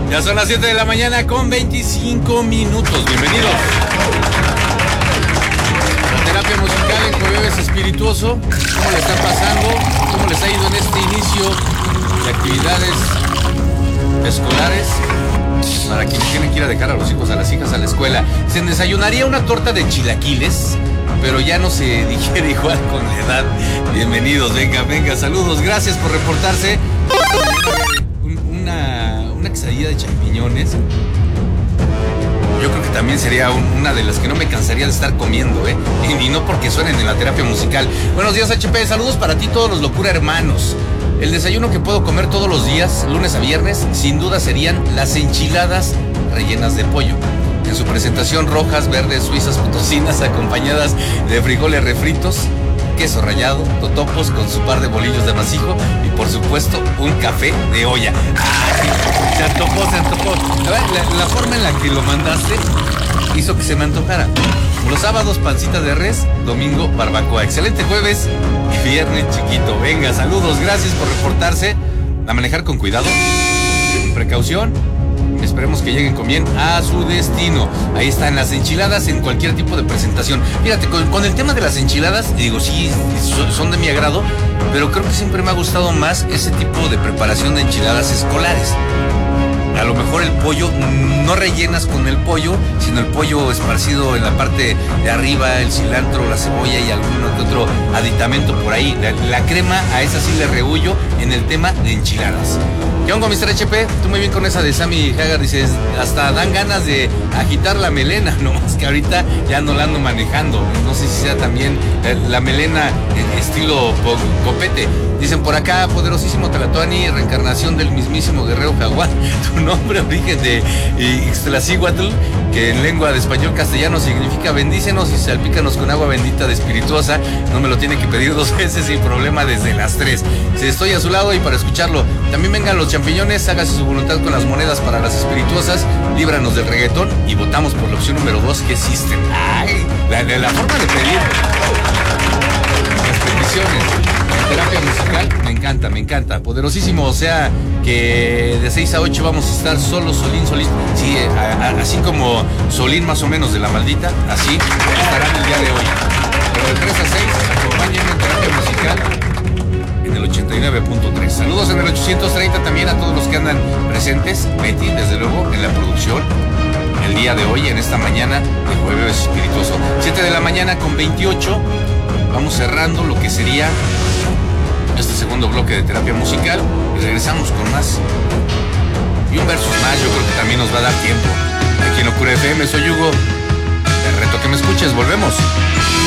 Ya son las 7 de la mañana con 25 minutos. Bienvenidos. La terapia musical en Jueves Espirituoso. ¿Cómo le está pasando? ¿Cómo les ha ido en este inicio de actividades escolares? Para quienes tienen que ir a dejar a los hijos, a las hijas a la escuela. Se desayunaría una torta de chilaquiles, pero ya no se digiere igual con la edad. Bienvenidos, venga, saludos, gracias por reportarse. Una quesadilla de champiñones. Yo creo que también sería una de las que no me cansaría de estar comiendo, y no porque suenen en la terapia musical. Buenos días, HP, saludos para ti, todos los locura hermanos. El desayuno que puedo comer todos los días, lunes a viernes, sin duda serían las enchiladas rellenas de pollo. En su presentación, rojas, verdes, suizas, potosinas, acompañadas de frijoles refritos, queso rallado, totopos con su par de bolillos de masijo y, por supuesto, un café de olla. ¡Ay! Se antojó. La forma en la que lo mandaste hizo que se me antojara. Los sábados, pancita de res, domingo, barbacoa. Excelente jueves y viernes chiquito. Venga, saludos, gracias por reportarse. A manejar con cuidado, con precaución. Esperemos que lleguen con bien a su destino. Ahí están las enchiladas en cualquier tipo de presentación. Fíjate, con el tema de las enchiladas, digo, sí, son de mi agrado, pero creo que siempre me ha gustado más ese tipo de preparación de enchiladas escolares. A lo mejor el pollo, no rellenas con el pollo, sino el pollo esparcido en la parte de arriba, el cilantro, la cebolla y algún otro aditamento por ahí. La crema, a esa sí le rehuyo en el tema de enchiladas. ¿Qué onda, Mr. HP? Tú muy bien con esa de Sammy Hagar, dices, hasta dan ganas de agitar la melena, nomás que ahorita ya no la ando manejando. No sé si sea también la melena estilo copete. Dicen por acá, poderosísimo Tlatoani, reencarnación del mismísimo guerrero jaguar. Tu nombre, origen de Ixtlacíhuatl, que en lengua de español castellano significa bendícenos y salpícanos con agua bendita de espirituosa. No me lo tiene que pedir 2 veces sin problema desde las 3. Si estoy a su lado y para escucharlo. También vengan los champiñones, hágase su voluntad con las monedas para las espirituosas, líbranos del reggaetón y votamos por la opción número 2 que existen. ¡Ay! La forma de pedir las peticiones. Terapia musical, me encanta. Poderosísimo, o sea que de 6 a 8 vamos a estar Solín. Sí, así como Solín más o menos de la maldita, así estarán el día de hoy. Pero de 3 a 6, acompáñenme en terapia musical en el 89.3. Saludos en el 830 también a todos los que andan presentes. Betty, desde luego, en la producción. El día de hoy, en esta mañana de Jueves Espirituoso. 7 de la mañana con 28. Vamos cerrando lo que sería este segundo bloque de terapia musical y regresamos con más. Y un versus más, yo creo que también nos va a dar tiempo. Aquí en Locura FM, soy Hugo. Te reto que me escuches, volvemos.